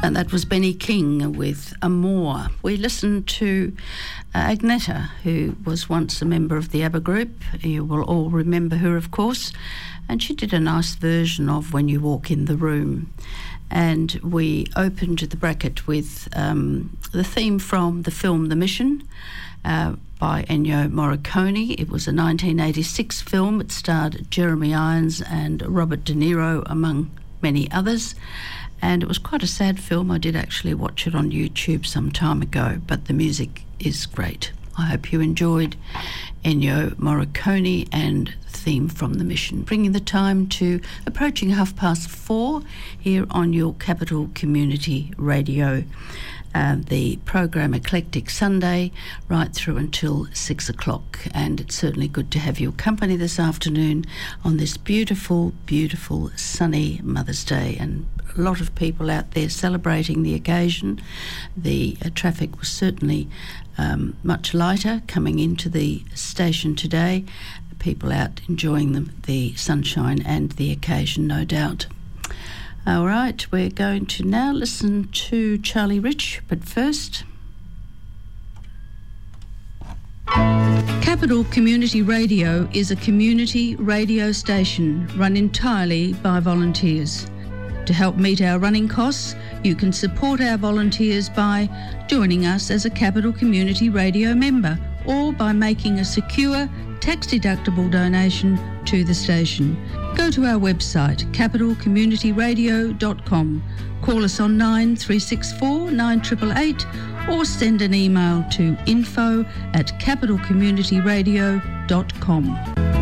And that was Benny King with Amor. We listened to Agneta, who was once a member of the ABBA group. You will all remember her, of course. And she did a nice version of When You Walk in the Room. And we opened the bracket with the theme from the film The Mission by Ennio Morricone. It was a 1986 film. It starred Jeremy Irons and Robert De Niro, among many others. And it was quite a sad film. I did actually watch it on YouTube some time ago, but the music is great. I hope you enjoyed Ennio Morricone and theme from The Mission. Bringing the time to approaching 4:30 here on your Capital Community Radio. The program Eclectic Sunday right through until 6 o'clock, and it's certainly good to have your company this afternoon on this beautiful, beautiful sunny Mother's Day, and a lot of people out there celebrating the occasion. The traffic was certainly much lighter coming into the station today. People out enjoying the sunshine and the occasion, no doubt. All right, we're going to now listen to Charlie Rich, but first... Capital Community Radio is a community radio station run entirely by volunteers. To help meet our running costs, you can support our volunteers by joining us as a Capital Community Radio member or by making a secure, tax-deductible donation to the station. Go to our website, capitalcommunityradio.com. Call us on 9364 9888 or send an email to info@capitalcommunityradio.com.